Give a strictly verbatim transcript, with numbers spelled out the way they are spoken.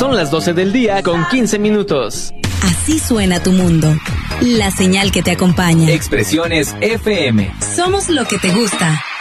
Son las doce del día con quince minutos. Así suena tu mundo. La señal que te acompaña. Expresiones F M. Somos lo que te gusta.